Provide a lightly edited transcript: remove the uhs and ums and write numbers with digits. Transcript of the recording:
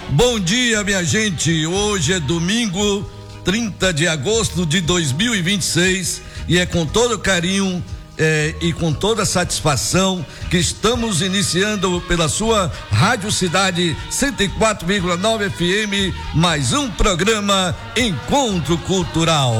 Bom dia, minha gente. Hoje é domingo, 30 de agosto de 2026 e é com todo carinho e com toda satisfação que estamos iniciando pela sua Rádio Cidade 104,9 FM mais um programa Encontro Cultural.